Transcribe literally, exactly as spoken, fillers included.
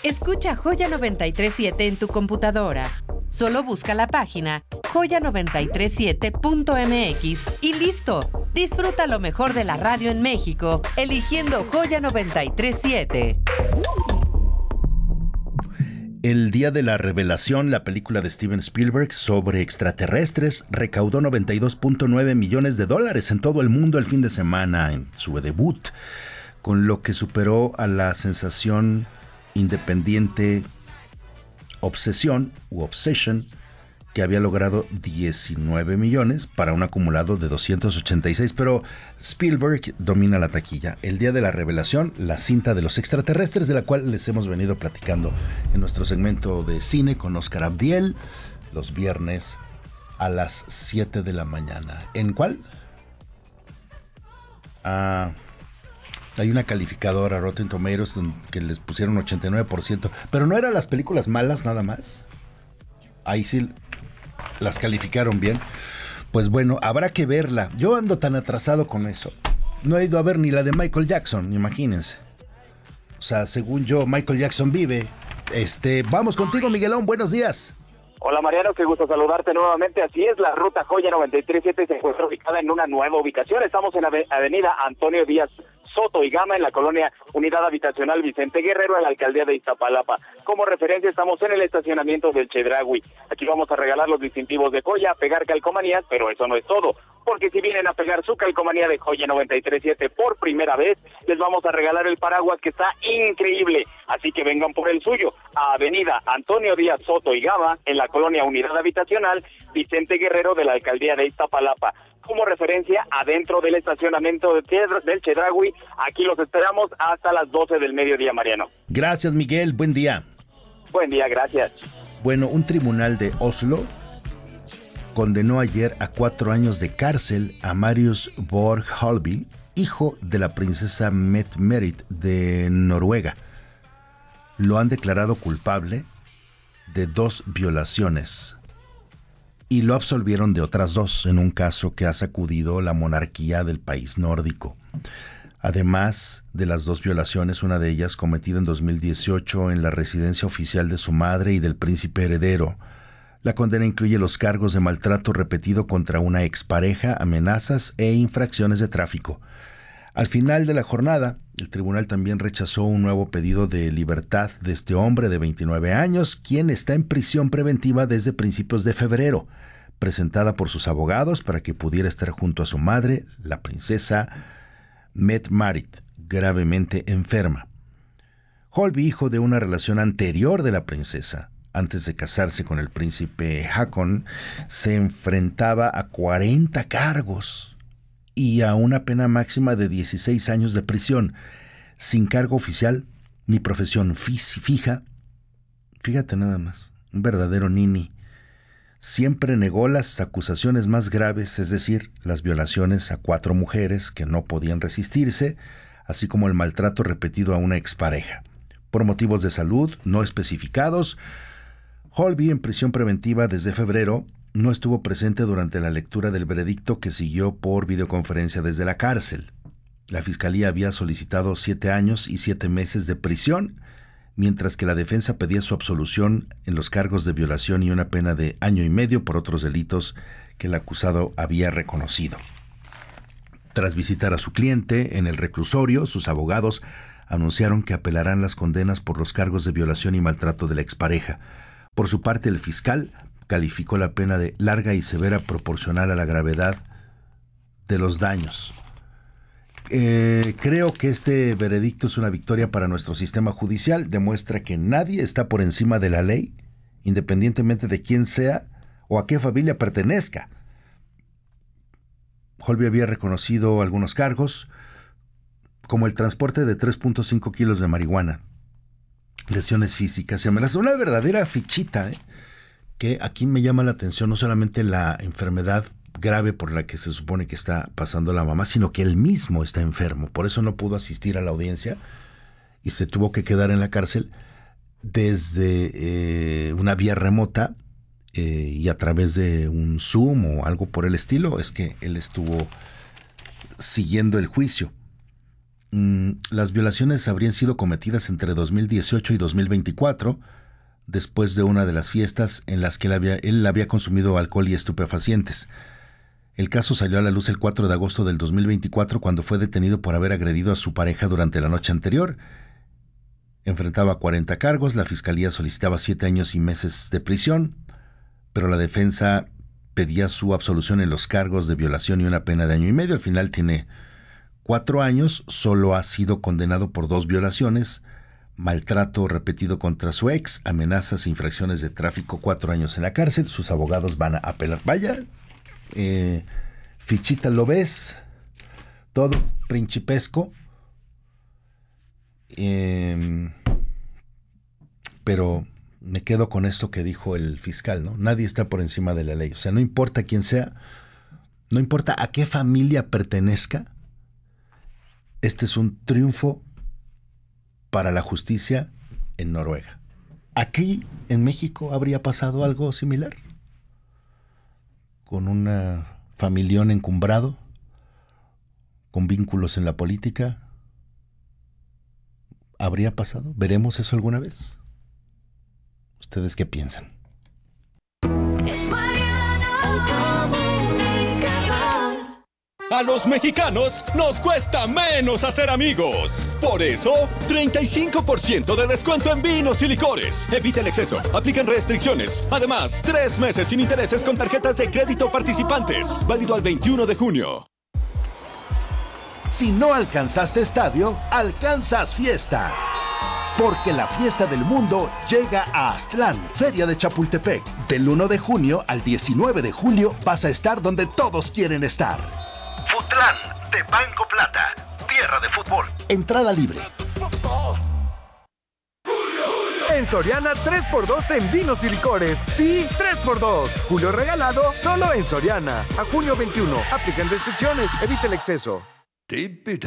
Escucha Joya noventa y tres punto siete en tu computadora. Solo busca la página joya noventa y tres punto siete punto m x y listo. Disfruta lo mejor de la radio en México, eligiendo Joya noventa y tres punto siete. El Día de la Revelación, la película de Steven Spielberg sobre extraterrestres, recaudó noventa y dos punto nueve millones de dólares en todo el mundo el fin de semana en su debut, con lo que superó a la sensación independiente Obsesión u Obsession, que había logrado diecinueve millones para un acumulado de doscientos ochenta y seis, pero Spielberg domina la taquilla. El Día de la Revelación, la cinta de los extraterrestres, de la cual les hemos venido platicando en nuestro segmento de cine con Oscar Abdiel, los viernes a las siete de la mañana. ¿En cuál? Ah, hay una calificadora, Rotten Tomatoes, que les pusieron ochenta y nueve por ciento, pero no eran las películas malas nada más. Ahí sí las calificaron bien. Pues bueno, habrá que verla. Yo ando tan atrasado con eso. No he ido a ver ni la de Michael Jackson, imagínense. O sea, según yo, Michael Jackson vive. Este, vamos contigo, Miguelón, buenos días. Hola Mariano, qué gusto saludarte nuevamente. Así es, la ruta Joya noventa y tres punto siete se encuentra ubicada en una nueva ubicación. Estamos en ave- avenida Antonio Díaz Soto y Gama, en la colonia Unidad Habitacional Vicente Guerrero, en la alcaldía de Iztapalapa. Como referencia, estamos en el estacionamiento del Chedraui. Aquí vamos a regalar los distintivos de Joya, pegar calcomanías, pero eso no es todo, porque si vienen a pegar su calcomanía de Joya noventa y tres punto siete por primera vez, les vamos a regalar el paraguas, que está increíble. Así que vengan por el suyo, a avenida Antonio Díaz Soto y Gama, en la colonia Unidad Habitacional Vicente Guerrero, de la alcaldía de Iztapalapa. Como referencia, adentro del estacionamiento del Chedraui, aquí los esperamos hasta las doce del mediodía, Mariano. Gracias, Miguel, buen día. Buen día, gracias. Bueno, un tribunal de Oslo condenó ayer a cuatro años de cárcel a Marius Borg Holby, hijo de la princesa Mette-Marit de Noruega. Lo han declarado culpable de dos violaciones y lo absolvieron de otras dos en un caso que ha sacudido la monarquía del país nórdico. Además de las dos violaciones, una de ellas cometida en dos mil dieciocho en la residencia oficial de su madre y del príncipe heredero. La condena incluye los cargos de maltrato repetido contra una expareja, amenazas e infracciones de tráfico. Al final de la jornada, el tribunal también rechazó un nuevo pedido de libertad de este hombre de veintinueve años, quien está en prisión preventiva desde principios de febrero, presentada por sus abogados para que pudiera estar junto a su madre, la princesa Mette-Marit, gravemente enferma. Holby, hijo de una relación anterior de la princesa, antes de casarse con el príncipe Haakon, se enfrentaba a cuarenta cargos y a una pena máxima de dieciséis años de prisión, sin cargo oficial ni profesión fija. Fíjate nada más, un verdadero nini. Siempre negó las acusaciones más graves, es decir, las violaciones a cuatro mujeres que no podían resistirse, así como el maltrato repetido a una expareja. Por motivos de salud no especificados, Holby, en prisión preventiva desde febrero, no estuvo presente durante la lectura del veredicto que siguió por videoconferencia desde la cárcel. La fiscalía había solicitado siete años y siete meses de prisión, mientras que la defensa pedía su absolución en los cargos de violación y una pena de año y medio por otros delitos que el acusado había reconocido. Tras visitar a su cliente en el reclusorio, sus abogados anunciaron que apelarán las condenas por los cargos de violación y maltrato de la expareja. Por su parte, el fiscal calificó la pena de larga y severa proporcional a la gravedad de los daños. Eh, creo que este veredicto es una victoria para nuestro sistema judicial. Demuestra que nadie está por encima de la ley, independientemente de quién sea o a qué familia pertenezca. Holby había reconocido algunos cargos, como el transporte de tres punto cinco kilos de marihuana, lesiones físicas y amenazas. Una verdadera fichita, ¿eh? Que aquí me llama la atención no solamente la enfermedad grave por la que se supone que está pasando la mamá, sino que él mismo está enfermo. Por eso no pudo asistir a la audiencia y se tuvo que quedar en la cárcel desde eh, una vía remota eh, y a través de un Zoom o algo por el estilo. Es que él estuvo siguiendo el juicio. mm, las violaciones habrían sido cometidas entre dos mil dieciocho y dos mil veinticuatro, después de una de las fiestas en las que él había, él había consumido alcohol y estupefacientes. El caso salió a la luz el cuatro de agosto del dos mil veinticuatro, cuando fue detenido por haber agredido a su pareja durante la noche anterior. Enfrentaba cuarenta cargos, la fiscalía solicitaba siete años y meses de prisión, pero la defensa pedía su absolución en los cargos de violación y una pena de año y medio. Al final tiene cuatro años, solo ha sido condenado por dos violaciones, maltrato repetido contra su ex, amenazas e infracciones de tráfico, cuatro años en la cárcel. Sus abogados van a apelar. Vaya, eh, fichita lo ves, todo principesco. Eh, pero me quedo con esto que dijo el fiscal, ¿no? Nadie está por encima de la ley. O sea, no importa quién sea, no importa a qué familia pertenezca, este es un triunfo para la justicia en Noruega. ¿Aquí, en México, habría pasado algo similar? Con un familión encumbrado, con vínculos en la política, ¿habría pasado? ¿Veremos eso alguna vez? ¿Ustedes qué piensan? Es Mariana, el comunicador. A los mexicanos nos cuesta menos hacer amigos. Por eso, treinta y cinco por ciento de descuento en vinos y licores. Evita el exceso, aplican restricciones. Además, tres meses sin intereses con tarjetas de crédito participantes. Válido al veintiuno de junio. Si no alcanzaste estadio, alcanzas fiesta. Porque la fiesta del mundo llega a Aztlán, Feria de Chapultepec. Del uno de junio al diecinueve de julio vas a estar donde todos quieren estar. Futlán, de Banco Plata, tierra de fútbol. Entrada libre. En Soriana, tres por dos en vinos y licores. Sí, tres por dos. Julio regalado, solo en Soriana. A junio veintiuno. Aplican restricciones. Evita el exceso.